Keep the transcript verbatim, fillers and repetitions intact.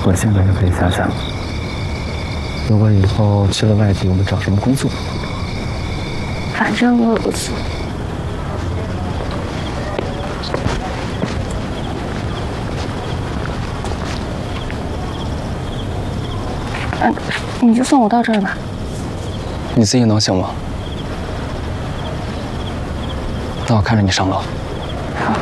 我现在就可以想想，如果以后去了外地，我们找什么工作？ 反正我……嗯，你就送我到这儿吧。 你自己能行吗？那我看着你上楼。